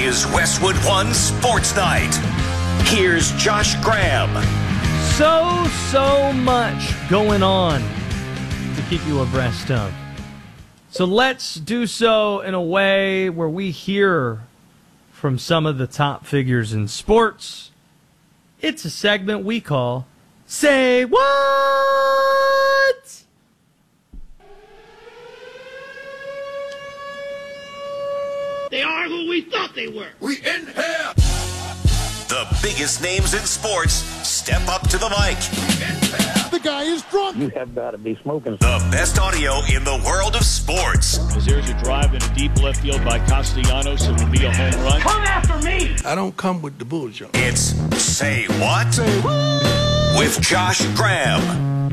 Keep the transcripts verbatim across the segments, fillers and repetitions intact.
is Westwood One Sports Night. Here's Josh Graham. So, so much going on to keep you abreast of. So let's do so in a way where we hear from some of the top figures in sports. It's a segment we call Say What? They are who we thought they were. We in here. The biggest names in sports step up to the mic. The guy is drunk. You have got to be smoking. The best audio in the world of sports. As there's a drive in a deep left field by Castellanos, it will be a home run. Come after me. I don't come with the bullshit. It's Say What? Say what? With Josh Graham.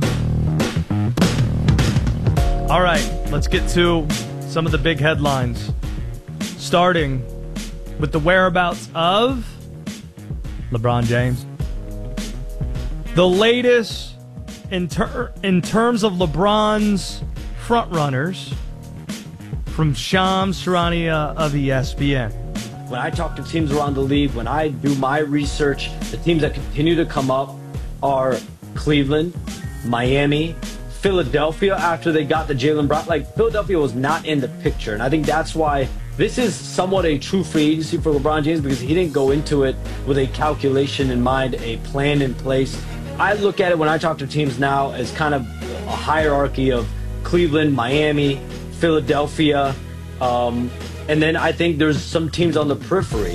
All right, let's get to some of the big headlines. Starting with the whereabouts of LeBron James. The latest in, ter- in terms of LeBron's frontrunners from Shams Charania of E S P N. When I talk to teams around the league, when I do my research, the teams that continue to come up are Cleveland, Miami, Philadelphia after they got the Jaylen Brown. Like, Philadelphia was not in the picture, and I think that's why this is somewhat a true free agency for LeBron James, because he didn't go into it with a calculation in mind, a plan in place. I look at it when I talk to teams now as kind of a hierarchy of Cleveland, Miami, Philadelphia, um, and then I think there's some teams on the periphery.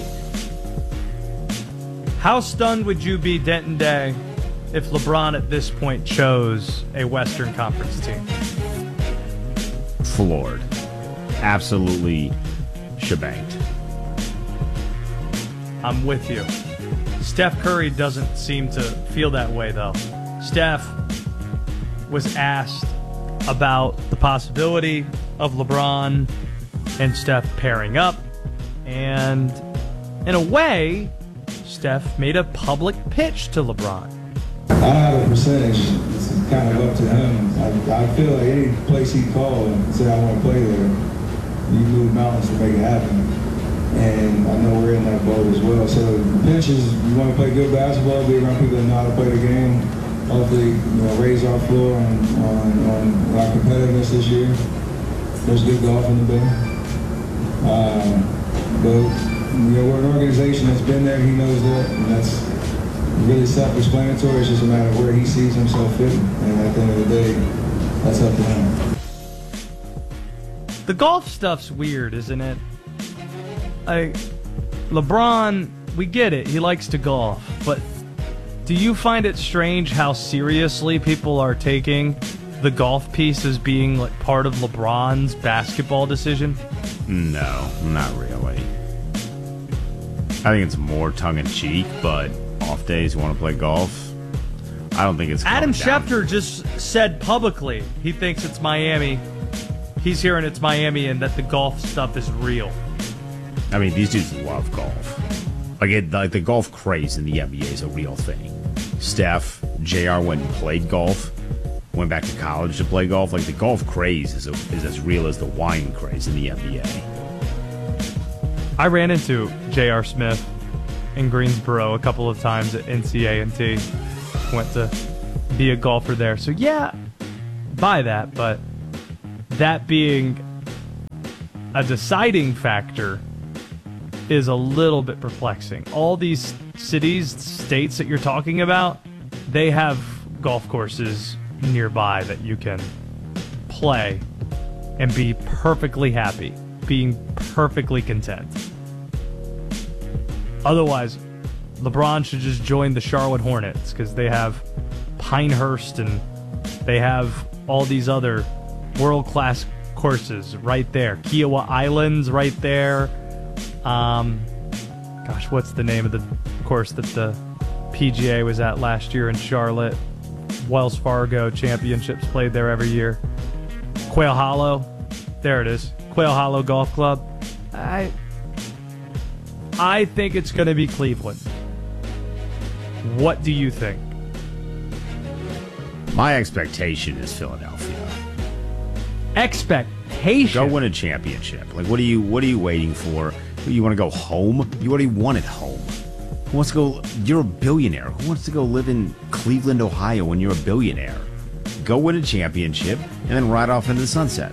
How stunned would you be, Denton Day, if LeBron at this point chose a Western Conference team? Floored. Absolutely shebanged. I'm with you. Steph Curry doesn't seem to feel that way, though. Steph was asked about the possibility of LeBron and Steph pairing up, and in a way, Steph made a public pitch to LeBron. I don't have a percentage. It's kind of up to him. I, I feel like any place he called and said I want to play there, you move mountains to make it happen. And I know we're in that boat as well. So the pitch is, you want to play good basketball, be around people that know how to play the game. Hopefully, you know, raise our floor on, on, on our competitiveness this year. There's good golf in the bay. Uh, but you know, we're an organization that's been there. He knows that, and that's really self-explanatory. It's just a matter of where he sees himself fitting. And at the end of the day, that's up to him. The golf stuff's weird, isn't it? Like, LeBron, we get it. He likes to golf. But do you find it strange how seriously people are taking the golf piece as being like part of LeBron's basketball decision? No, not really. I think it's more tongue-in-cheek, but off days you want to play golf. I don't think it's Adam down. Schefter just said publicly he thinks it's Miami. He's hearing it's Miami and that the golf stuff is real. I mean, these dudes love golf. Like, it, like the golf craze in the N B A is a real thing. Steph, J R went and played golf, went back to college to play golf. Like, the golf craze is, a, is as real as the wine craze in the N B A. I ran into J R Smith in Greensboro a couple of times at N C A and T. Went to be a golfer there. So, yeah, buy that. But that being a deciding factor is a little bit perplexing. All these cities, states that you're talking about, they have golf courses nearby that you can play and be perfectly happy, being perfectly content. Otherwise, LeBron should just join the Charlotte Hornets because they have Pinehurst and they have all these other world-class courses right there. Kiowa Islands right there. Um, gosh, what's the name of the course that the P G A was at last year in Charlotte? Wells Fargo Championships played there every year. Quail Hollow. There it is. Quail Hollow Golf Club. I, I think it's going to be Cleveland. What do you think? My expectation is Philadelphia. Expectation? Go win a championship. Like, what are you? What are you waiting for? You want to go home? You already won at home. Who wants to go? You're a billionaire. Who wants to go live in Cleveland, Ohio when you're a billionaire? Go win a championship and then ride off into the sunset.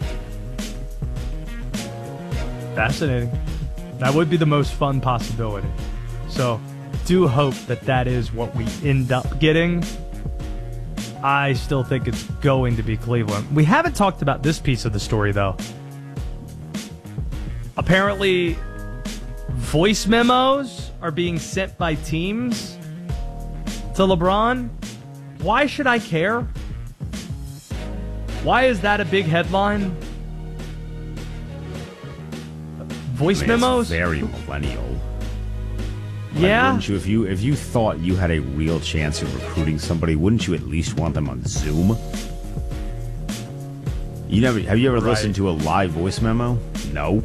Fascinating. That would be the most fun possibility. So, do hope that that is what we end up getting. I still think it's going to be Cleveland. We haven't talked about this piece of the story, though. Apparently, voice memos are being sent by teams to LeBron. Why should I care? Why is that a big headline? Voice I mean, memos? It's very millennial. Like, Yeah. wouldn't you, if you if you thought you had a real chance of recruiting somebody, wouldn't you at least want them on Zoom? You never have you ever Right. listened to a live voice memo? No.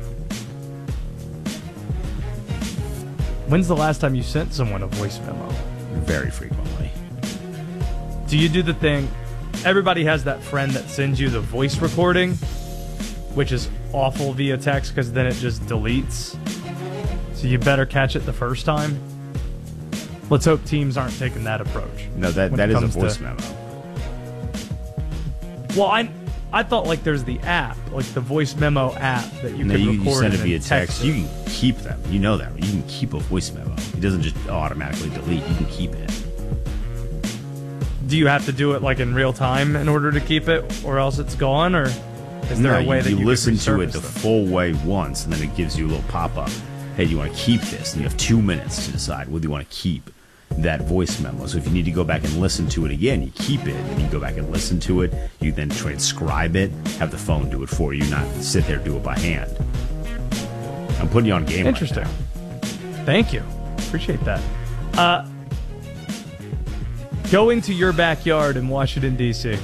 When's the last time you sent someone a voice memo? Very frequently. Do you do the thing? Everybody has that friend that sends you the voice recording, which is awful via text because then it just deletes. So you better catch it the first time. Let's hope teams aren't taking that approach. No, that when that it is a comes voice to- memo. Well, I I thought like there's the app, like the voice memo app that you No, can you, record you send it and via then text. it. You can keep them. You know that. You can keep a voice memo. It doesn't just automatically delete. You can keep it. Do you have to do it like in real time in order to keep it, or else it's gone, or is there no, a way you, that you, you listen can to it resurface the them? full way once, and then it gives you a little pop-up. Hey, do you want to keep this? And you have two minutes to decide whether you want to keep that voice memo. So if you need to go back and listen to it again, you keep it, and you go back and listen to it. You then transcribe it, have the phone do it for you, not sit there do it by hand. I'm putting you on game. Interesting. Right Thank you. Appreciate that. Uh, going to your backyard in Washington, D C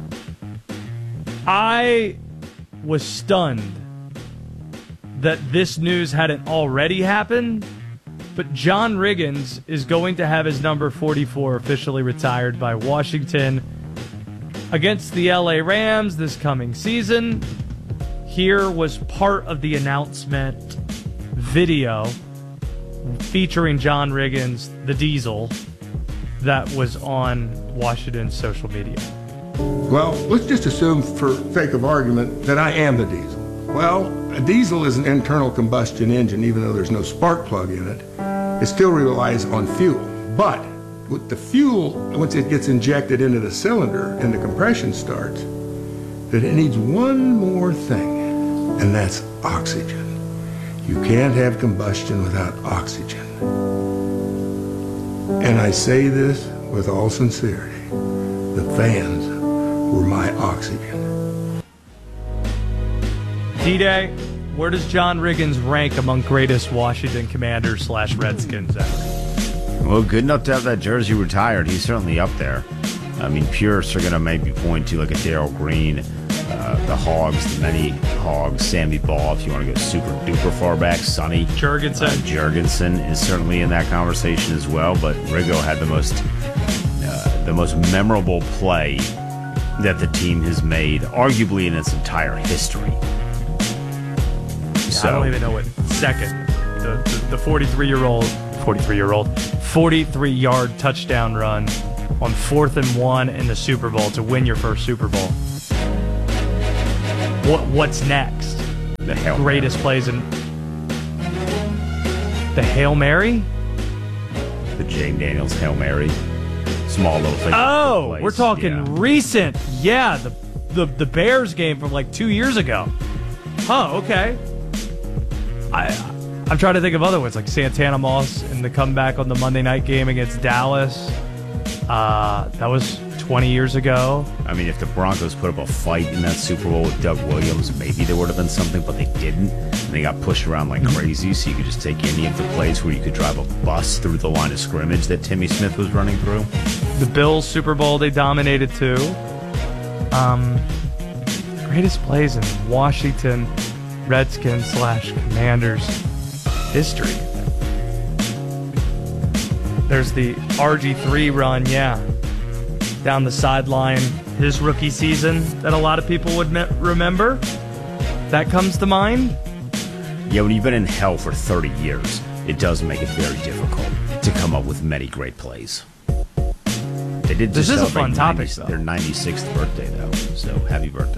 I was stunned that this news hadn't already happened, but John Riggins is going to have his number forty-four officially retired by Washington against the L A Rams this coming season. Here was part of the announcement video featuring John Riggins, the Diesel, that was on Washington's social media. Well, let's just assume, for sake of argument, that I am the Diesel. Well, a diesel is an internal combustion engine, even though there's no spark plug in it. It still relies on fuel. But with the fuel, once it gets injected into the cylinder and the compression starts, that it needs one more thing, and that's oxygen. You can't have combustion without oxygen. And I say this with all sincerity. The fans were my oxygen. D-Day, where does John Riggins rank among greatest Washington Commanders slash Redskins ever? Well, good enough to have that jersey retired. He's certainly up there. I mean, purists are going to maybe point to like a Darryl Green, uh, the Hogs, the many Hogs, Sammy Ball, if you want to go super duper far back, Sonny. Jurgensen. Uh, Jurgensen is certainly in that conversation as well, but Riggo had the most, uh, the most memorable play that the team has made, arguably in its entire history. I don't even know what second. The the, the forty-three-year-old, forty-three-year-old, forty-three-yard touchdown run on fourth and one in the Super Bowl to win your first Super Bowl. What what's next? The Hail Greatest Mary. plays in the Hail Mary? The Jane Daniels Hail Mary. Small little thing. Oh, plays. we're talking Yeah. recent. Yeah, the, the the Bears game from like two years ago. Oh, okay. I I'm trying to think of other ones like Santana Moss and the comeback on the Monday night game against Dallas. Uh, that was twenty years ago. I mean, if the Broncos put up a fight in that Super Bowl with Doug Williams, maybe there would have been something, but they didn't. And they got pushed around like crazy, so you could just take any of the plays where you could drive a bus through the line of scrimmage that Timmy Smith was running through. The Bills Super Bowl, they dominated too. Um, greatest plays in Washington Redskins slash Commanders history. There's the R G three run, yeah, down the sideline, his rookie season that a lot of people would me- remember. That comes to mind. Yeah, when you've been in hell for thirty years, it does make it very difficult to come up with many great plays. They did This just is a fun celebrate topic, ninety though. Their ninety-sixth birthday, though, so happy birthday.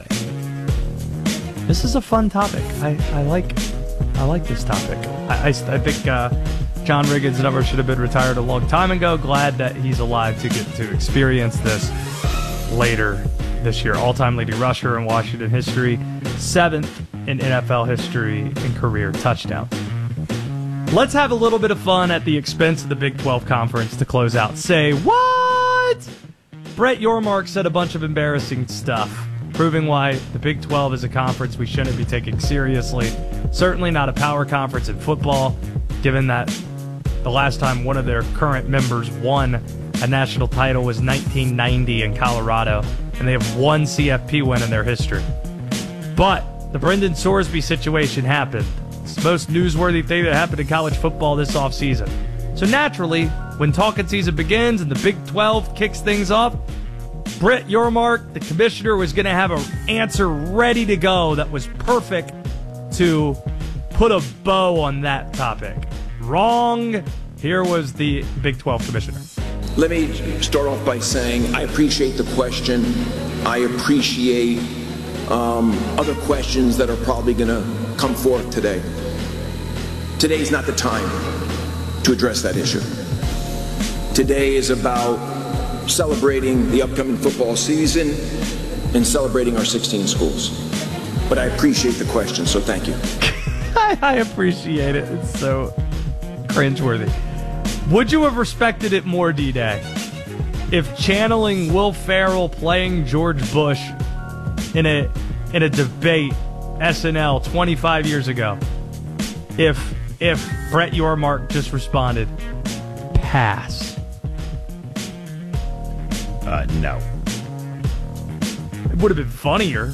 This is a fun topic. I, I like I like this topic. I, I, I think uh, John Riggins never should have been retired a long time ago. Glad that he's alive to get to experience this later this year. All-time leading rusher in Washington history, seventh in N F L history in career touchdowns. Let's have a little bit of fun at the expense of the Big twelve Conference to close out. Say what? Brett Yormark said a bunch of embarrassing stuff, proving why the Big twelve is a conference we shouldn't be taking seriously. Certainly not a power conference in football, given that the last time one of their current members won a national title was nineteen ninety in Colorado, and they have one C F P win in their history. But the Brendan Sorsby situation happened. It's the most newsworthy thing that happened in college football this offseason. So naturally, when talking season begins and the Big twelve kicks things off, Brett Yormark, the commissioner, was going to have an answer ready to go that was perfect to put a bow on that topic. Wrong. Here was the Big twelve commissioner. Let me start off by saying I appreciate the question. I appreciate um, other questions that are probably going to come forth today. Today's not the time to address that issue. Today is about celebrating the upcoming football season and celebrating our sixteen schools. But I appreciate the question, so thank you. I appreciate it. It's so cringeworthy. Would you have respected it more, D-Day, if channeling Will Ferrell playing George Bush in a in a debate, S N L, twenty-five years ago, if if Brett Yormark just responded, pass? Uh, no. It would have been funnier.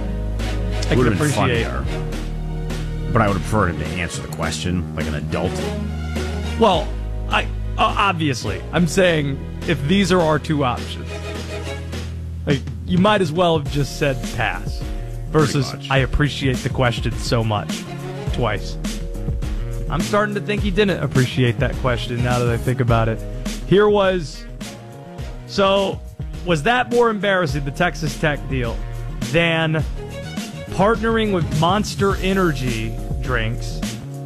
I Would could have been appreciate. funnier. But I would have preferred him to answer the question like an adult. Well, I uh, obviously I'm saying if these are our two options, like you might as well have just said pass versus I appreciate the question so much twice. I'm starting to think he didn't appreciate that question now that I think about it. Here was so was that more embarrassing, the Texas Tech deal, than partnering with Monster Energy drinks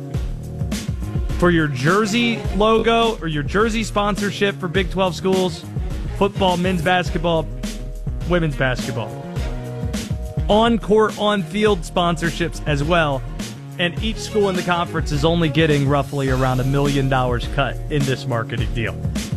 for your jersey logo or your jersey sponsorship for Big twelve schools, football, men's basketball, women's basketball, on-court, on-field sponsorships as well, and each school in the conference is only getting roughly around a million dollars cut in this marketing deal.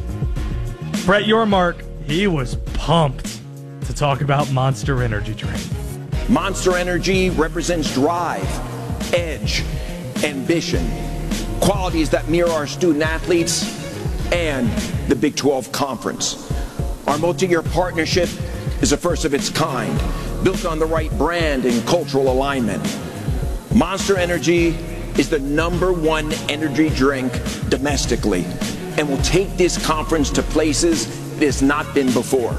Brett Yormark, he was pumped to talk about Monster Energy drink. Monster Energy represents drive, edge, ambition, qualities that mirror our student athletes and the Big twelve Conference. Our multi-year partnership is a first of its kind, built on the right brand and cultural alignment. Monster Energy is the number one energy drink domestically and will take this conference to places it has not been before.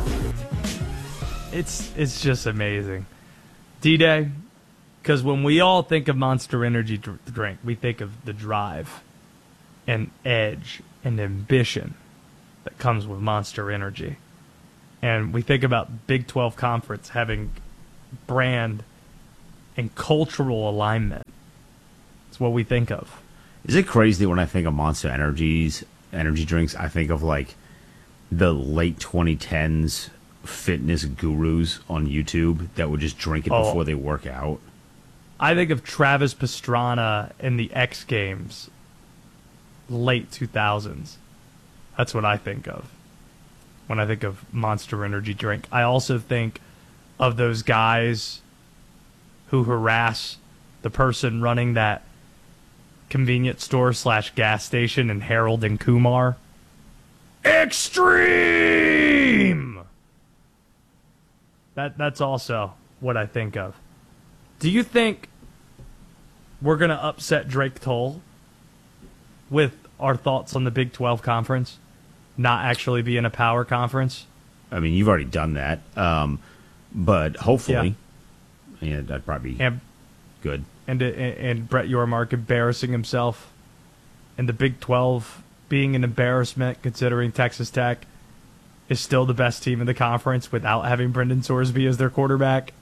It's it's just amazing. D-Day, because when we all think of Monster Energy dr- drink, we think of the drive and edge and ambition that comes with Monster Energy. And we think about Big twelve Conference having brand and cultural alignment. It's what we think of. Is it crazy that when I think of Monster Energies, energy drinks, I think of like the late twenty tens fitness gurus on YouTube that would just drink it Oh. before they work out? I think of Travis Pastrana in the X Games, late two thousands. That's what I think of when I think of Monster Energy drink. I also think of those guys who harass the person running that convenience store slash gas station in Harold and Kumar. Extreme! That that's also what I think of. Do you think we're going to upset Drake Toll with our thoughts on the Big twelve Conference not actually being a power conference? I mean, you've already done that. Um, but hopefully, yeah, that'd probably be and, good. and and Brett Yormark embarrassing himself, and the Big twelve being an embarrassment considering Texas Tech is still the best team in the conference without having Brendan Sorsby as their quarterback.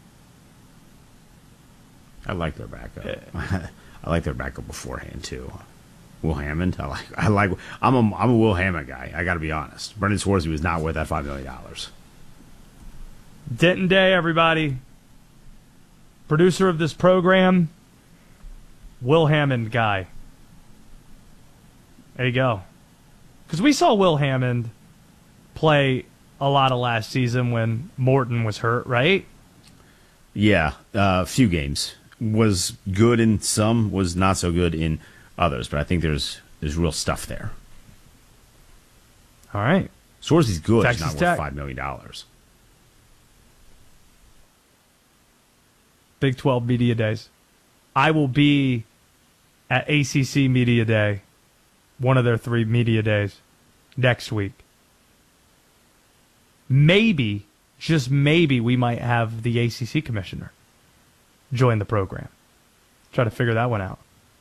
I like their backup. I like their backup beforehand too. Will Hammond. I like. I like. I'm a. I'm a Will Hammond guy. I got to be honest. Brendan Sorsby was not worth that five million dollars. Denton Day, everybody. Producer of this program, Will Hammond guy. There you go. Because we saw Will Hammond play a lot of last season when Morton was hurt, right? Yeah, a uh, few games. Was good in some, was not so good in others, but I think there's there's real stuff there. All right. Sorsby's good, Texas not worth Tech. five million dollars. Big twelve Media Days. I will be at A C C Media Day, one of their three media days, next week. Maybe, just maybe, we might have the A C C commissioner join the program. Try to figure that one out.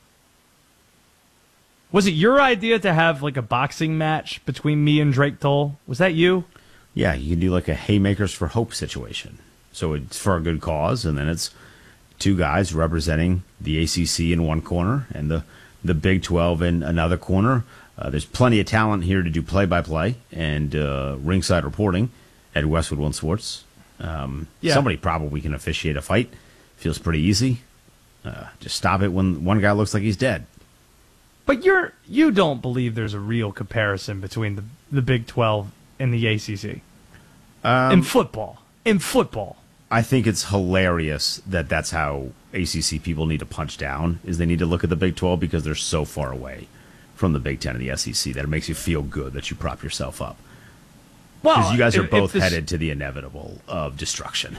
Was it your idea to have like a boxing match between me and Drake Toll? Was that you? Yeah, you can do like a Haymakers for Hope situation. So it's for a good cause, and then it's two guys representing the A C C in one corner and the, the Big twelve in another corner. Uh, there's plenty of talent here to do play-by-play and uh, ringside reporting at Westwood One Sports. Um, Yeah. Somebody probably can officiate a fight. Feels pretty easy. Uh, just stop it when one guy looks like he's dead. But you're you don't believe there's a real comparison between the the Big twelve and the A C C Um, in football. In football, I think it's hilarious that that's how A C C people need to punch down, is they need to look at the Big twelve because they're so far away from the Big Ten and the S E C that it makes you feel good that you prop yourself up. Because well, you guys are if- if both this- headed to the inevitable of destruction.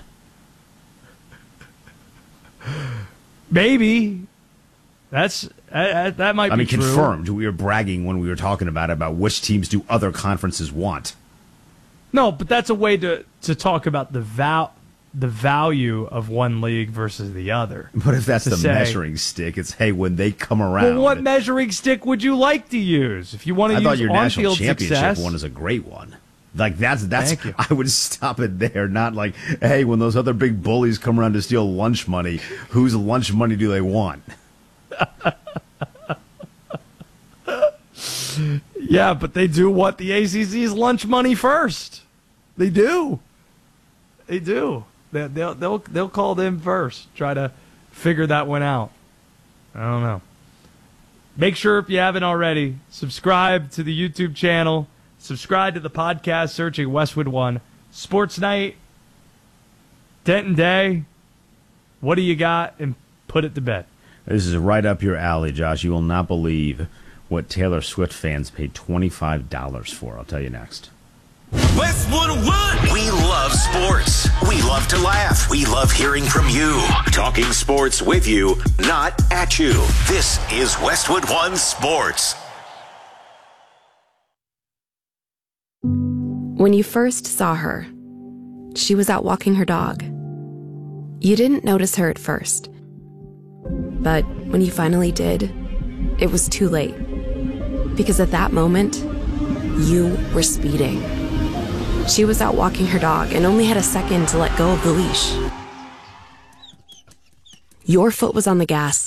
Maybe that's uh, that might I be mean, true. confirmed. We were bragging when we were talking about it, about which teams do other conferences want. No, but that's a way to to talk about the val the value of one league versus the other. But if that's To the say- measuring stick, it's, hey, when they come around. Well, what measuring stick would you like to use if you want to I use thought your national on-field championship success? one is a great one. Like that's that's Thank you. I would stop it there, not like, hey, when those other big bullies come around to steal lunch money, whose lunch money do they want? Yeah, but they do want the A C C's lunch money first. They do. They do. They, they'll they'll they'll call them first. Try to figure that one out. I don't know. Make sure, if you haven't already, subscribe to the YouTube channel. Subscribe to the podcast, searching Westwood One Sports Night. Denton Day. What do you got? And put it to bed. This is right up your alley, Josh. You will not believe what Taylor Swift fans paid twenty-five dollars for. I'll tell you next. Westwood One. We love sports. We love to laugh. We love hearing from you. Talking sports with you, not at you. This is Westwood One Sports. When you first saw her, she was out walking her dog. You didn't notice her at first. But when you finally did, it was too late. Because at that moment, you were speeding. She was out walking her dog and only had a second to let go of the leash. Your foot was on the gas,